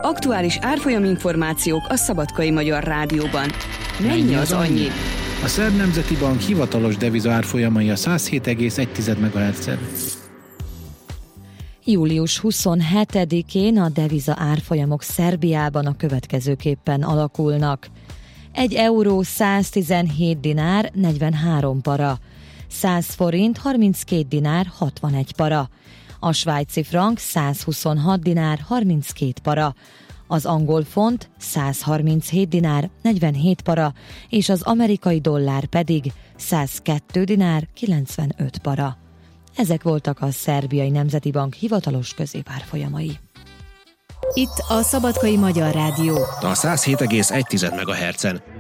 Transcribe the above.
Aktuális árfolyaminformációk a Szabadkai Magyar Rádióban. Mennyi az annyi? A Szerb Nemzeti Bank hivatalos deviza árfolyamai a 107,1 MHz-en. Július 27-én a deviza árfolyamok Szerbiában a következőképpen alakulnak. 1 euró 117 dinár 43 para, 100 forint 32 dinár 61 para, a svájci frank 126 dinár 32 para, az angol font 137 dinár 47 para, és az amerikai dollár pedig 102 dinár 95 para. Ezek voltak a Szerbiai Nemzeti Bank hivatalos középárfolyamai. Itt a Szabadkai Magyar Rádió. A 107,1 MHz-en.